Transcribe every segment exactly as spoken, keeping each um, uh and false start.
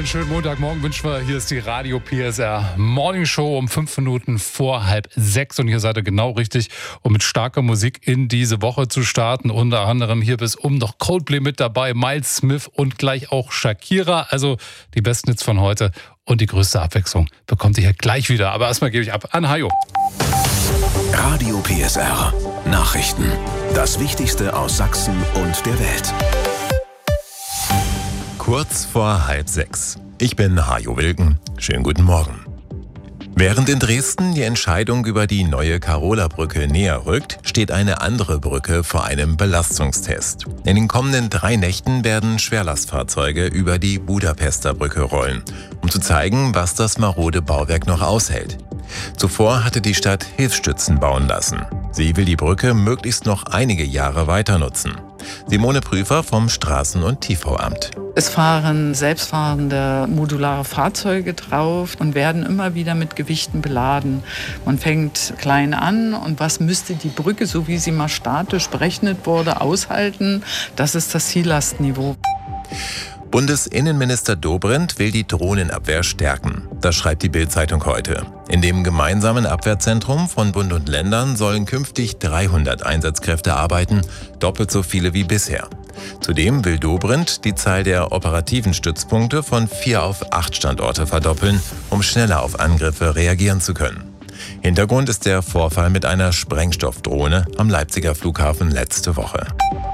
einen schönen Montagmorgen wünschen wir. Hier ist die Radio P S R Morning Show um fünf Minuten vor halb sechs. Und hier seid ihr genau richtig, um mit starker Musik in diese Woche zu starten. Unter anderem hier bis um noch Coldplay mit dabei, Miles Smith und gleich auch Shakira. Also die besten Hits von heute und die größte Abwechslung bekommt ihr hier gleich wieder. Aber erstmal gebe ich ab an Hajo. Radio P S R Nachrichten. Das Wichtigste aus Sachsen und der Welt. Kurz vor halb sechs. Ich bin Hajo Wilken. Schönen guten Morgen. Während in Dresden die Entscheidung über die neue Karola-Brücke näher rückt, steht eine andere Brücke vor einem Belastungstest. In den kommenden drei Nächten werden Schwerlastfahrzeuge über die Budapester Brücke rollen, um zu zeigen, was das marode Bauwerk noch aushält. Zuvor hatte die Stadt Hilfsstützen bauen lassen. Sie will die Brücke möglichst noch einige Jahre weiter nutzen. Simone Prüfer vom Straßen- und Tiefbauamt. Es fahren selbstfahrende modulare Fahrzeuge drauf und werden immer wieder mit Gewichten beladen. Man fängt klein an und was müsste die Brücke, so wie sie mal statisch berechnet wurde, aushalten? Das ist das Ziellastniveau. Bundesinnenminister Dobrindt will die Drohnenabwehr stärken. Das schreibt die Bild-Zeitung heute. In dem gemeinsamen Abwehrzentrum von Bund und Ländern sollen künftig dreihundert Einsatzkräfte arbeiten, doppelt so viele wie bisher. Zudem will Dobrindt die Zahl der operativen Stützpunkte von vier auf acht Standorte verdoppeln, um schneller auf Angriffe reagieren zu können. Hintergrund ist der Vorfall mit einer Sprengstoffdrohne am Leipziger Flughafen letzte Woche.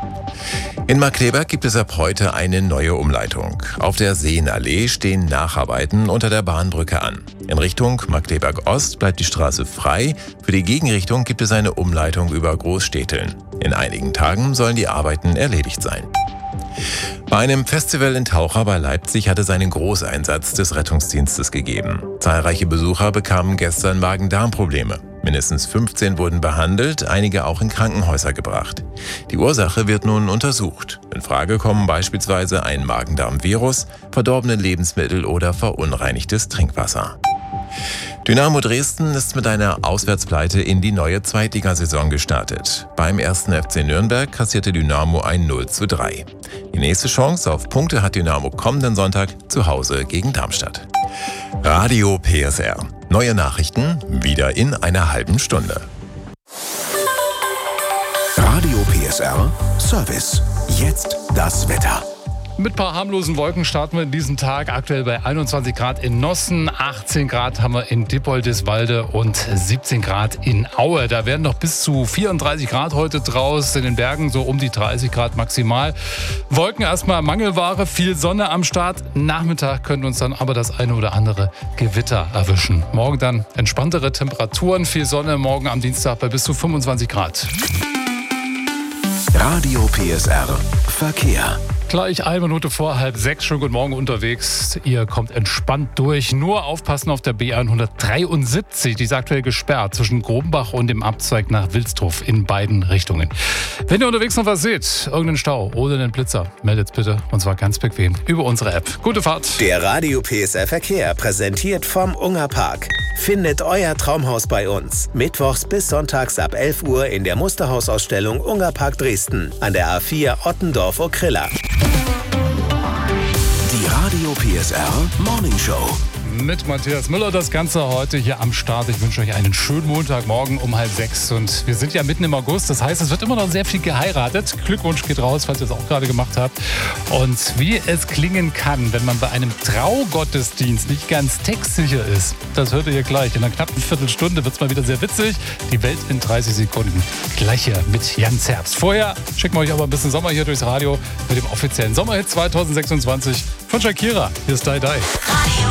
In Markkleeberg gibt es ab heute eine neue Umleitung. Auf der Seenallee stehen Nacharbeiten unter der Bahnbrücke an. In Richtung Markkleeberg Ost bleibt die Straße frei. Für die Gegenrichtung gibt es eine Umleitung über Großstädteln. In einigen Tagen sollen die Arbeiten erledigt sein. Bei einem Festival in Taucher bei Leipzig hat es einen Großeinsatz des Rettungsdienstes gegeben. Zahlreiche Besucher bekamen gestern Magen-Darm-Probleme. Mindestens fünfzehn wurden behandelt, einige auch in Krankenhäuser gebracht. Die Ursache wird nun untersucht. In Frage kommen beispielsweise ein Magen-Darm-Virus, verdorbene Lebensmittel oder verunreinigtes Trinkwasser. Dynamo Dresden ist mit einer Auswärtspleite in die neue Zweitligasaison gestartet. Beim ersten F C Nürnberg kassierte Dynamo ein null zu drei. Die nächste Chance auf Punkte hat Dynamo kommenden Sonntag zu Hause gegen Darmstadt. Radio P S R. Neue Nachrichten wieder in einer halben Stunde. Radio P S R Service. Jetzt das Wetter. Mit ein paar harmlosen Wolken starten wir in diesen Tag. Aktuell bei einundzwanzig Grad in Nossen, achtzehn Grad haben wir in Dippoldiswalde und siebzehn Grad in Aue. Da werden noch bis zu vierunddreißig Grad heute draus. In den Bergen so um die dreißig Grad maximal. Wolken erstmal Mangelware, viel Sonne am Start. Nachmittag können uns dann aber das eine oder andere Gewitter erwischen. Morgen dann entspanntere Temperaturen, viel Sonne. Morgen am Dienstag bei bis zu fünfundzwanzig Grad. Radio P S R Verkehr. Gleich eine Minute vor halb sechs, schönen guten Morgen unterwegs. Ihr kommt entspannt durch. Nur aufpassen auf der B hundertdreiundsiebzig. Die ist aktuell gesperrt zwischen Grobenbach und dem Abzweig nach Wilsdruf in beiden Richtungen. Wenn ihr unterwegs noch was seht, irgendeinen Stau oder einen Blitzer, meldet bitte, und zwar ganz bequem über unsere App. Gute Fahrt. Der Radio P S R Verkehr präsentiert vom Ungerpark. Findet euer Traumhaus bei uns. Mittwochs bis sonntags ab elf Uhr in der Musterhausausstellung Ungerpark Dresden an der A vier Ottendorf-Okrilla. Die Radio P S R Morning Show. Mit Matthias Müller das Ganze heute hier am Start. Ich wünsche euch einen schönen Montagmorgen um halb sechs. Und wir sind ja mitten im August. Das heißt, es wird immer noch sehr viel geheiratet. Glückwunsch geht raus, falls ihr es auch gerade gemacht habt. Und wie es klingen kann, wenn man bei einem Traugottesdienst nicht ganz textsicher ist, das hört ihr hier gleich. In einer knappen Viertelstunde wird es mal wieder sehr witzig. Die Welt in dreißig Sekunden. Gleich hier mit Jan Zerbst. Vorher schicken wir euch aber ein bisschen Sommer hier durchs Radio mit dem offiziellen Sommerhit zweitausendsechsundzwanzig von Shakira. Hier ist Die Die.